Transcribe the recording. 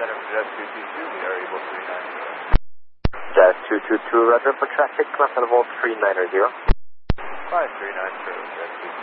center for Jazz 222, we are able 390. Jazz 222, roger for traffic, left level 390. 5390,